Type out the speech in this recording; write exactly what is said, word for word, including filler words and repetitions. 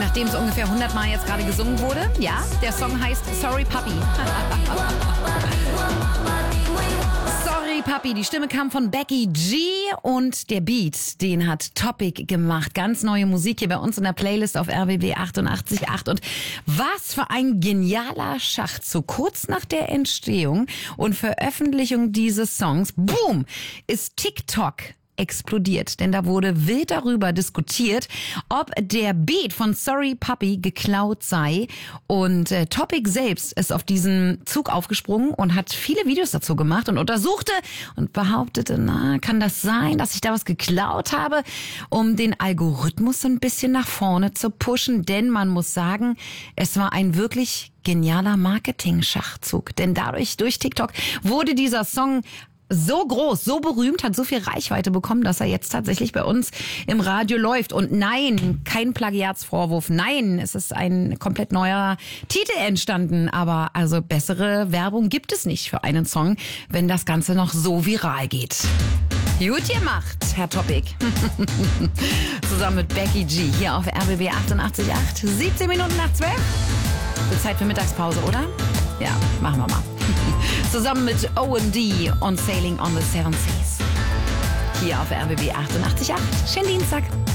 nachdem es ungefähr hundert Mal jetzt gerade gesungen wurde. Ja, der Song heißt Sorry Puppy. Sorry Puppy, die Stimme kam von Becky G und der Beat, den hat Topic gemacht. Ganz neue Musik hier bei uns in der Playlist auf R B B achtundachtzig Komma acht. Und was für ein genialer Schachzug. Kurz nach der Entstehung und Veröffentlichung dieses Songs, boom, ist TikTok explodiert, denn da wurde wild darüber diskutiert, ob der Beat von Sorry Puppy geklaut sei, und äh, Topic selbst ist auf diesen Zug aufgesprungen und hat viele Videos dazu gemacht und untersuchte und behauptete, na, kann das sein, dass ich da was geklaut habe, um den Algorithmus ein bisschen nach vorne zu pushen, denn man muss sagen, es war ein wirklich genialer Marketing-Schachzug, denn dadurch, durch TikTok, wurde dieser Song so groß, so berühmt, hat so viel Reichweite bekommen, dass er jetzt tatsächlich bei uns im Radio läuft. Und nein, kein Plagiatsvorwurf. Nein, es ist ein komplett neuer Titel entstanden. Aber also bessere Werbung gibt es nicht für einen Song, wenn das Ganze noch so viral geht. Gut gemacht, Herr Topic. Zusammen mit Becky G hier auf R B B achtundachtzig Komma acht. siebzehn Minuten nach zwölf. Wird Zeit für Mittagspause, oder? Ja, machen wir mal. Zusammen mit O M D und Sailing on the Seven Seas. Hier auf R B B achtundachtzig Komma acht. Schönen Dienstag.